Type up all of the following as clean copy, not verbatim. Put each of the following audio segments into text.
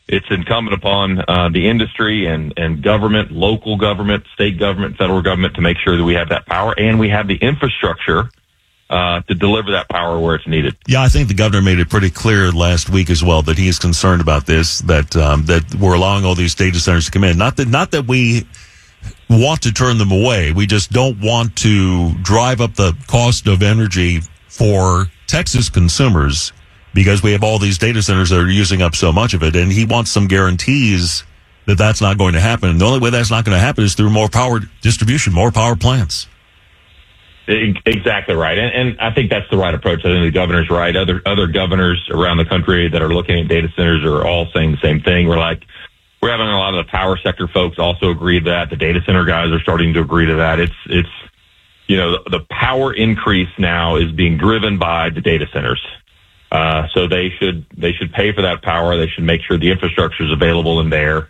it's incumbent upon the industry and government, local government, state government, federal government to make sure that we have that power and we have the infrastructure to deliver that power where it's needed. Yeah, I think the governor made it pretty clear last week as well that he is concerned about this, that we're allowing all these data centers to come in. Not that we want to turn them away. We just don't want to drive up the cost of energy for Texas consumers because we have all these data centers that are using up so much of it. And he wants some guarantees that that's not going to happen. And the only way that's not going to happen is through more power distribution, more power plants. Exactly right. And I think that's the right approach. I think the governor's right. Other governors around the country that are looking at data centers are all saying the same thing. We're having a lot of the power sector folks also agree to that. The data center guys are starting to agree to that. It's the power increase now is being driven by the data centers. So they should pay for that power. They should make sure the infrastructure is available in there.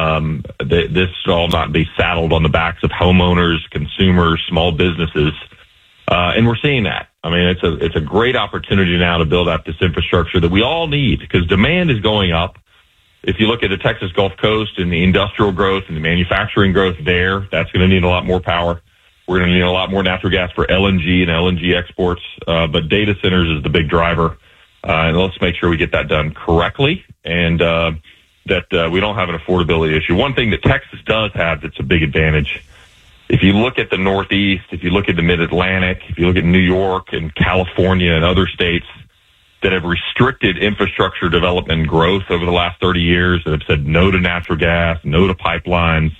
This should all not be saddled on the backs of homeowners, consumers, small businesses. And we're seeing that. I mean, it's a great opportunity now to build out this infrastructure that we all need because demand is going up. If you look at the Texas Gulf Coast and the industrial growth and the manufacturing growth there, that's going to need a lot more power. We're going to need a lot more natural gas for LNG and LNG exports. But data centers is the big driver. And let's make sure we get that done correctly and that we don't have an affordability issue. One thing that Texas does have that's a big advantage, if you look at the Northeast, if you look at the Mid-Atlantic, if you look at New York and California and other states that have restricted infrastructure development and growth over the last 30 years, that have said no to natural gas, no to pipelines,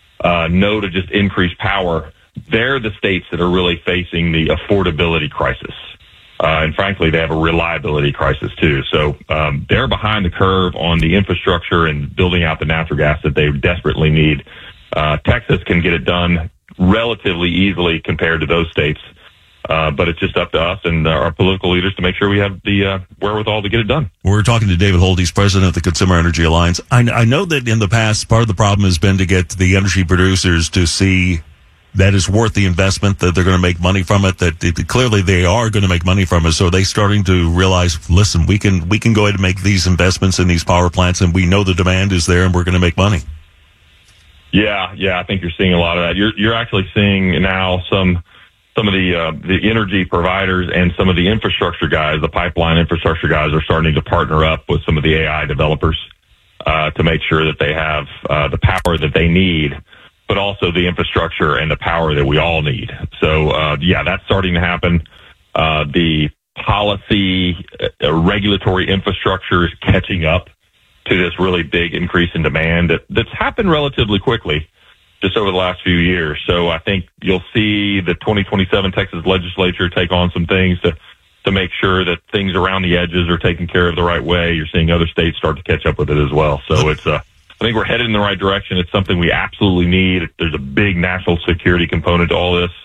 no to just increased power, they're the states that are really facing the affordability crisis. And frankly, they have a reliability crisis too. So they're behind the curve on the infrastructure and building out the natural gas that they desperately need. Texas can get it done relatively easily compared to those states. But it's just up to us and our political leaders to make sure we have the wherewithal to get it done. We're talking to David Holt. He's president of the Consumer Energy Alliance. I know that in the past, part of the problem has been to get the energy producers to see that it's worth the investment, that they're going to make money from it, clearly they are going to make money from it. So they're starting to realize, listen, we can go ahead and make these investments in these power plants, and we know the demand is there, and we're going to make money. Yeah, I think you're seeing a lot of that. You're actually seeing now some of the energy providers and some of the infrastructure guys, the pipeline infrastructure guys, are starting to partner up with some of the AI developers to make sure that they have the power that they need, but also the infrastructure and the power that we all need. So, that's starting to happen. The policy, regulatory infrastructure is catching up to this really big increase in demand that's happened relatively quickly just over the last few years. So I think you'll see the 2027 Texas legislature take on some things to make sure that things around the edges are taken care of the right way. You're seeing other states start to catch up with it as well. So I think we're headed in the right direction. It's something we absolutely need. There's a big national security component to all this.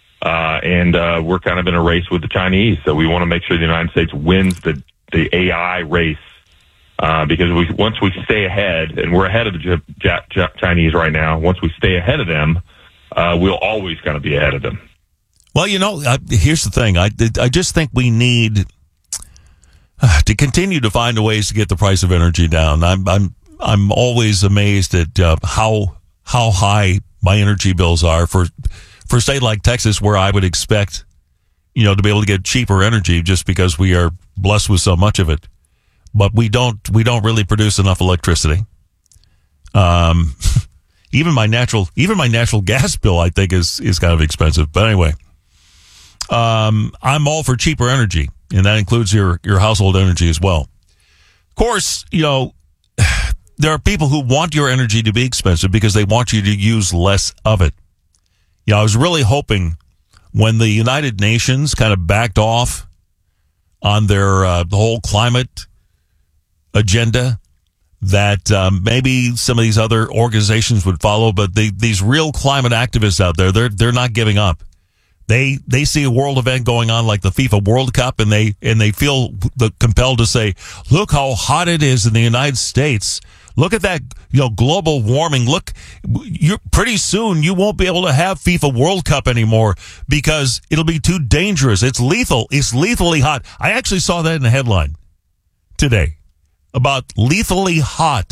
And we're kind of in a race with the Chinese. So we want to make sure the United States wins the AI race. Because once we stay ahead, and we're ahead of the Chinese right now, once we stay ahead of them, we'll always kind of be ahead of them. Well, here's the thing. I just think we need to continue to find ways to get the price of energy down. I'm always amazed at how high my energy bills are for a state like Texas, where I would expect, to be able to get cheaper energy just because we are blessed with so much of it. But we don't really produce enough electricity. Even my natural gas bill, I think, is kind of expensive. But anyway, I'm all for cheaper energy, and that includes your household energy as well. Of course, there are people who want your energy to be expensive because they want you to use less of it. I was really hoping when the United Nations kind of backed off on their the whole climate agenda, that maybe some of these other organizations would follow. But these real climate activists out there, they're not giving up. They see a world event going on like the FIFA World Cup, and they feel compelled to say, look how hot it is in the United States. Look at that, global warming. Look, pretty soon you won't be able to have FIFA World Cup anymore because it'll be too dangerous. It's lethal. It's lethally hot. I actually saw that in the headline today about lethally hot.